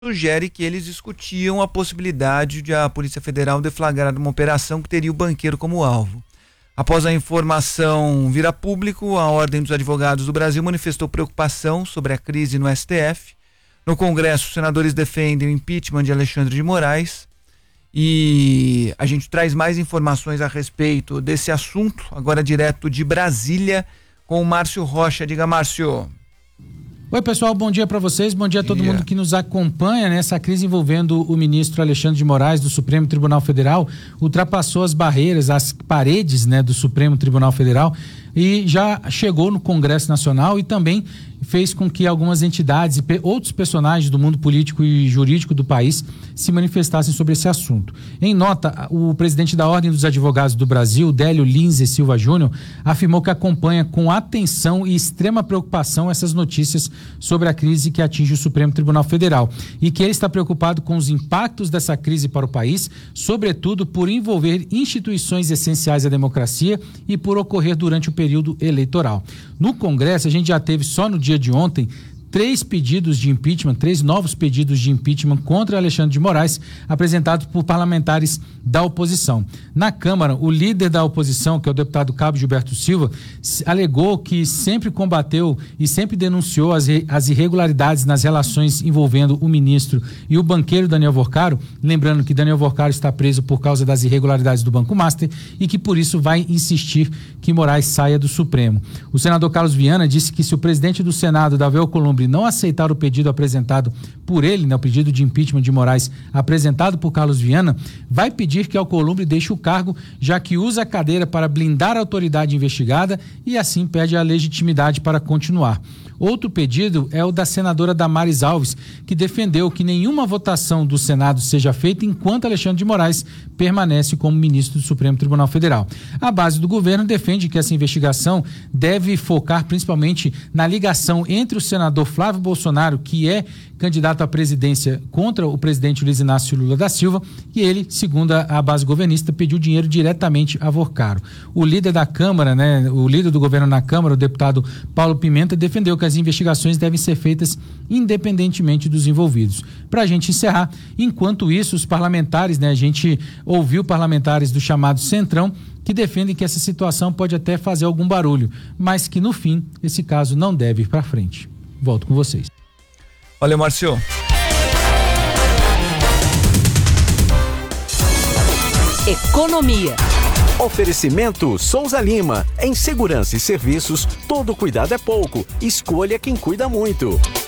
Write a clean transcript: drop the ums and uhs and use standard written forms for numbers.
sugere que eles discutiam a possibilidade de a Polícia Federal deflagrar uma operação que teria o banqueiro como alvo. Após a informação vir a público, a Ordem dos Advogados do Brasil manifestou preocupação sobre a crise no STF. No Congresso, os senadores defendem o impeachment de Alexandre de Moraes e a gente traz mais informações a respeito desse assunto, agora direto de Brasília, com o Márcio Rocha. Diga, Márcio. Oi, pessoal, bom dia para vocês, bom dia a todo mundo que nos acompanha. Nessa crise envolvendo o ministro Alexandre de Moraes do Supremo Tribunal Federal, ultrapassou as barreiras, as paredes, do Supremo Tribunal Federal e já chegou no Congresso Nacional e também fez com que algumas entidades e outros personagens do mundo político e jurídico do país se manifestassem sobre esse assunto. Em nota, o presidente da Ordem dos Advogados do Brasil, Délio Lindsay Silva Júnior, afirmou que acompanha com atenção e extrema preocupação essas notícias sobre a crise que atinge o Supremo Tribunal Federal e que ele está preocupado com os impactos dessa crise para o país, sobretudo por envolver instituições essenciais à democracia e por ocorrer durante o período eleitoral. No Congresso, a gente já teve só no dia de ontem 3 novos pedidos de impeachment contra Alexandre de Moraes, apresentados por parlamentares da oposição. Na Câmara, o líder da oposição, que é o deputado Cabo Gilberto Silva, alegou que sempre combateu e sempre denunciou as irregularidades nas relações envolvendo o ministro e o banqueiro Daniel Worcaro, lembrando que Daniel Worcaro está preso por causa das irregularidades do Banco Master e que por isso vai insistir que Moraes saia do Supremo. O senador Carlos Viana disse que se o presidente do Senado, Davi Alcolumbre, não aceitar o pedido apresentado por ele, o pedido de impeachment de Moraes apresentado por Carlos Viana, vai pedir que Alcolumbre deixe o cargo, já que usa a cadeira para blindar a autoridade investigada e assim perde a legitimidade para continuar. Outro pedido é o da senadora Damares Alves, que defendeu que nenhuma votação do Senado seja feita enquanto Alexandre de Moraes permanece como ministro do Supremo Tribunal Federal. A base do governo defende que essa investigação deve focar principalmente na ligação entre o senador Flávio Bolsonaro, que é candidato à presidência contra o presidente Luiz Inácio Lula da Silva, e ele, segundo a base governista, pediu dinheiro diretamente a Worcaro. O líder da Câmara, o líder do governo na Câmara, o deputado Paulo Pimenta, defendeu que as investigações devem ser feitas independentemente dos envolvidos. Para a gente encerrar, enquanto isso, os parlamentares, a gente ouviu parlamentares do chamado Centrão, que defendem que essa situação pode até fazer algum barulho, mas que no fim, esse caso não deve ir para frente. Volto com vocês. Olha, Márcio. Economia. Oferecimento Souza Lima. Em segurança e serviços, todo cuidado é pouco. Escolha quem cuida muito.